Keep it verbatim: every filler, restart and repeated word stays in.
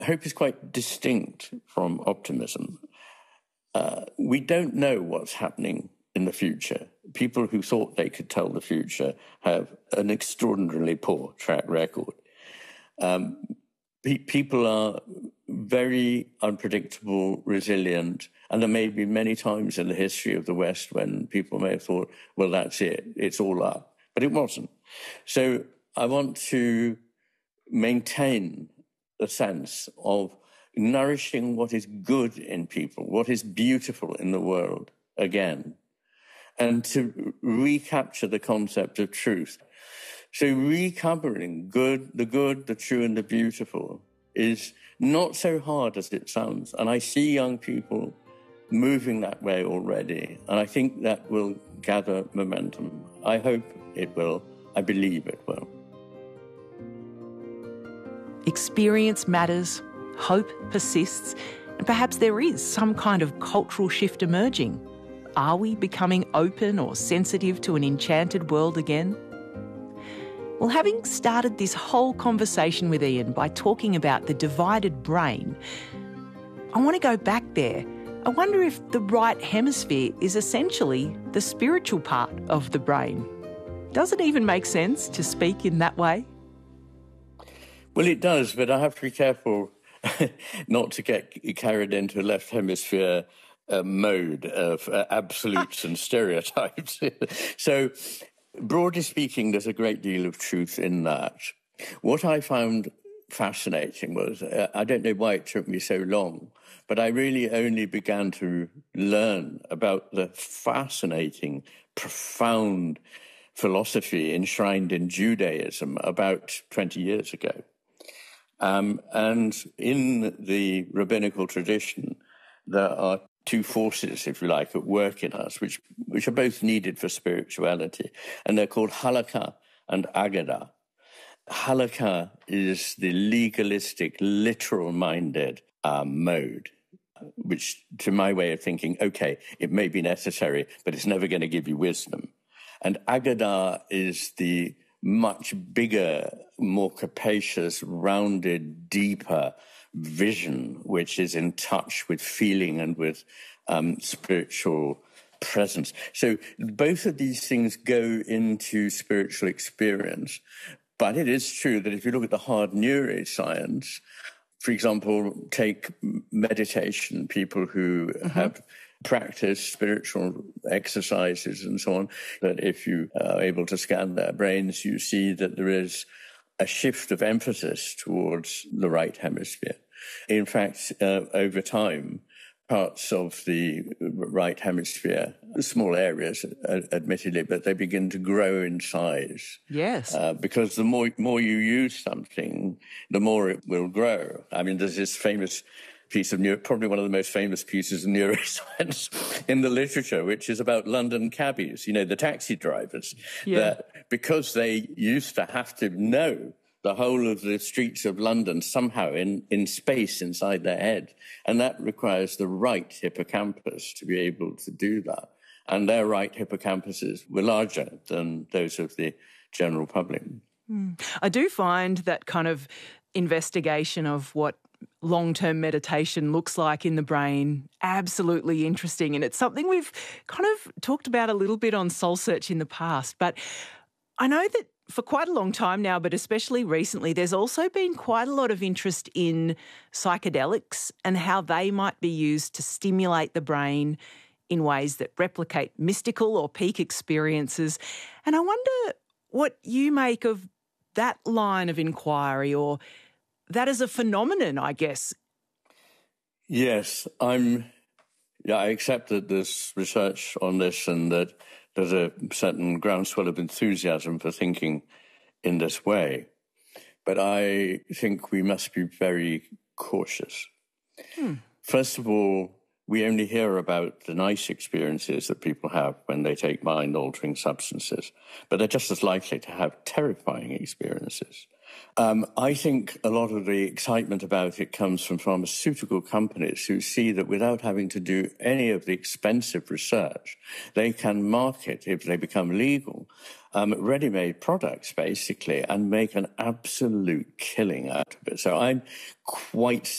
hope is quite distinct from optimism. Uh, we don't know what's happening in the future. People who thought they could tell the future have an extraordinarily poor track record. Um, pe- people are very unpredictable, resilient, and there may be many times in the history of the West when people may have thought, well, that's it, it's all up. But it wasn't. So I want to maintain the sense of nourishing what is good in people, what is beautiful in the world again, and to recapture the concept of truth. So recovering good, the good, the true, and the beautiful is not so hard as it sounds. And I see young people moving that way already, and I think that will gather momentum. I hope it will. I believe it will. Experience matters, hope persists, and perhaps there is some kind of cultural shift emerging. Are we becoming open or sensitive to an enchanted world again? Well, having started this whole conversation with Ian by talking about the divided brain, I want to go back there. I wonder if the right hemisphere is essentially the spiritual part of the brain. Does it even make sense to speak in that way? Well, it does, but I have to be careful not to get carried into a left hemisphere uh, mode of uh, absolutes and stereotypes. So, broadly speaking, there's a great deal of truth in that. What I found fascinating was, uh, I don't know why it took me so long, but I really only began to learn about the fascinating, profound philosophy enshrined in Judaism about twenty years ago. Um, and in the rabbinical tradition, there are two forces, if you like, at work in us, which, which are both needed for spirituality. And they're called halakha and agadah. Halakha is the legalistic, literal-minded um, mode, which, to my way of thinking, okay, it may be necessary, but it's never going to give you wisdom. And agadah is the much bigger, more capacious, rounded, deeper vision, which is in touch with feeling and with um, spiritual presence. So both of these things go into spiritual experience. But it is true that if you look at the hard neuroscience, for example, take meditation, people who mm-hmm. have practiced spiritual exercises and so on, that if you are able to scan their brains, you see that there is a shift of emphasis towards the right hemisphere. In fact, uh, over time, parts of the right hemisphere, small areas, uh, admittedly, but they begin to grow in size. Yes. Uh, because the more, more you use something, the more it will grow. I mean, there's this famous piece of neuro, probably one of the most famous pieces of neuroscience in the literature, which is about London cabbies, you know, the taxi drivers, yeah. that because they used to have to know the whole of the streets of London somehow in, in space inside their head. And that requires the right hippocampus to be able to do that. And their right hippocampuses were larger than those of the general public. Mm. I do find that kind of investigation of what long-term meditation looks like in the brain absolutely interesting. And it's something we've kind of talked about a little bit on Soul Search in the past. But I know that for quite a long time now, but especially recently, there's also been quite a lot of interest in psychedelics and how they might be used to stimulate the brain in ways that replicate mystical or peak experiences. And I wonder what you make of that line of inquiry, or that as a phenomenon, I guess. Yes, I'm. Yeah, I accept that there's research on this and that there's a certain groundswell of enthusiasm for thinking in this way. But I think we must be very cautious. Hmm. First of all, we only hear about the nice experiences that people have when they take mind-altering substances, but they're just as likely to have terrifying experiences. Um, I think a lot of the excitement about it comes from pharmaceutical companies who see that without having to do any of the expensive research, they can market, if they become legal, um, ready-made products, basically, and make an absolute killing out of it. So I'm quite